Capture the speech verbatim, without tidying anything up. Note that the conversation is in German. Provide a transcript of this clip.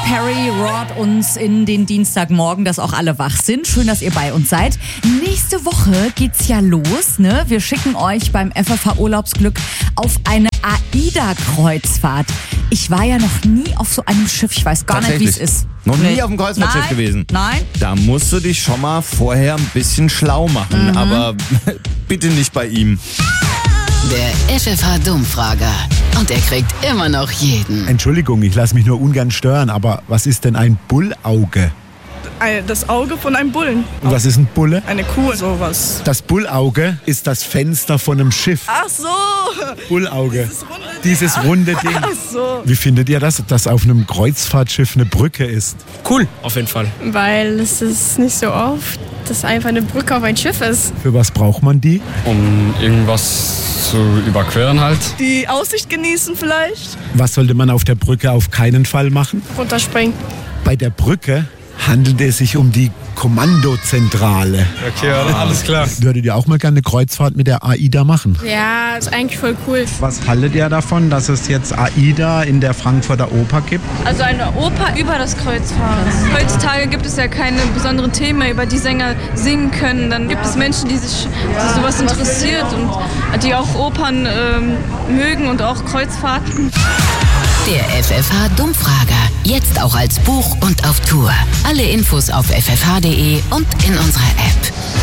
Perry rohrt uns in den Dienstagmorgen, dass auch alle wach sind. Schön, dass ihr bei uns seid. Nächste Woche geht's ja los, ne? Wir schicken euch beim F F H Urlaubsglück auf eine AIDA-Kreuzfahrt. Ich war ja noch nie auf so einem Schiff. Ich weiß gar nicht, wie es ist. Noch Nee. nie auf dem Kreuzfahrtschiff Nein, gewesen? Nein. Da musst du dich schon mal vorher ein bisschen schlau machen. Mhm. Aber bitte nicht bei ihm. Der F F H-Dummfrager. Und er kriegt immer noch jeden. Entschuldigung, ich lasse mich nur ungern stören, aber was ist denn ein Bullauge? Das Auge von einem Bullen. Und was ist ein Bulle? Eine Kuh, sowas. Das Bullauge ist das Fenster von einem Schiff. Ach so. Bullauge. Dieses runde Ding. Dieses runde Ding. Ach so. Wie findet ihr das, dass auf einem Kreuzfahrtschiff eine Brücke ist? Cool, auf jeden Fall. Weil es ist nicht so oft, dass einfach eine Brücke auf ein Schiff ist. Für was braucht man die? Um irgendwas zu überqueren halt. Die Aussicht genießen vielleicht. Was sollte man auf der Brücke auf keinen Fall machen? Runterspringen. Bei der Brücke handelt es sich um die Kommandozentrale. Okay, alles klar. Würdet ihr auch mal gerne eine Kreuzfahrt mit der AIDA machen? Ja, ist eigentlich voll cool. Was haltet ihr davon, dass es jetzt AIDA in der Frankfurter Oper gibt? Also eine Oper über das Kreuzfahren. Heutzutage gibt es ja keine besonderen Themen, über die Sänger singen können. Dann gibt es Menschen, die sich für sowas interessiert und die auch Opern ähm, mögen und auch Kreuzfahrten. Der F F H-Dummfrager. Jetzt auch als Buch und auf Tour. Alle Infos auf f f h punkt d e und in unserer App.